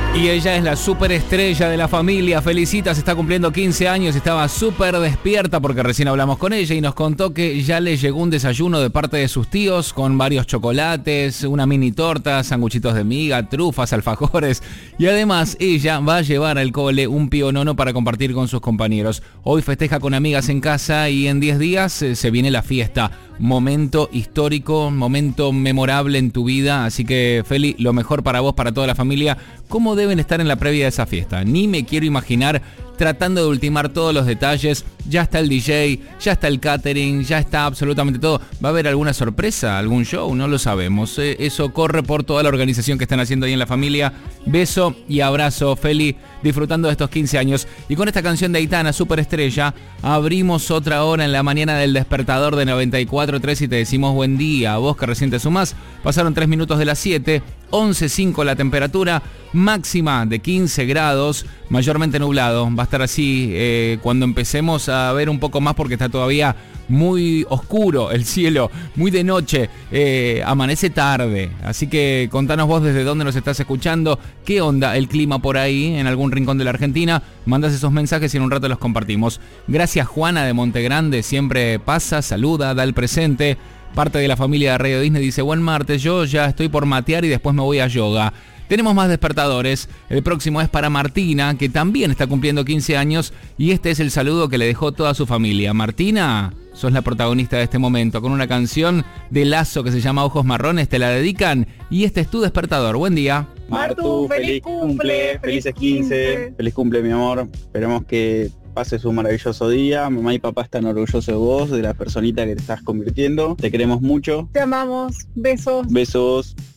Y ella es la superestrella de la familia. Felicita, se está cumpliendo 15 años. Estaba súper despierta porque recién hablamos con ella y nos contó que ya le llegó un desayuno de parte de sus tíos con varios chocolates, una mini torta, sanguchitos de miga, trufas, alfajores. Y además ella va a llevar al cole un pionono para compartir con sus compañeros. Hoy festeja con amigas en casa y en 10 días se viene la fiesta. Momento histórico, momento memorable en tu vida. Así que, Feli, lo mejor para vos, para toda la familia. ¿Cómo deben estar en la previa de esa fiesta? Ni me quiero imaginar, tratando de ultimar todos los detalles. Ya está el DJ, ya está el catering, ya está absolutamente todo. ¿Va a haber alguna sorpresa, algún show? No lo sabemos. Eso corre por toda la organización que están haciendo ahí en la familia. Beso y abrazo, Feli, disfrutando de estos 15 años. Y con esta canción de Aitana, Superestrella, abrimos otra hora en la mañana del despertador de 94.3 y te decimos buen día. A vos que recién te sumás, pasaron 3 minutos de las 7, 11.5 la temperatura, máxima de 15 grados, mayormente nublado. Va a estar así cuando empecemos a ver un poco más porque está todavía muy oscuro el cielo, muy de noche, amanece tarde. Así que contanos vos desde dónde nos estás escuchando, qué onda el clima por ahí, en algún rincón de la Argentina. Mandás esos mensajes y en un rato los compartimos. Gracias Juana de Montegrande, siempre pasa, saluda, da el presente. Parte de la familia de Radio Disney dice, buen martes, yo ya estoy por matear y después me voy a yoga. Tenemos más despertadores. El próximo es para Martina, que también está cumpliendo 15 años. Y este es el saludo que le dejó toda su familia. Martina, sos la protagonista de este momento. Con una canción de Lazo que se llama Ojos Marrones, te la dedican. Y este es tu despertador. Buen día. Martu, feliz cumple, felices 15. Feliz cumple, mi amor. Esperemos que pases un maravilloso día. Mamá y papá están orgullosos de vos, de la personita que te estás convirtiendo. Te queremos mucho. Te amamos. Besos. Besos.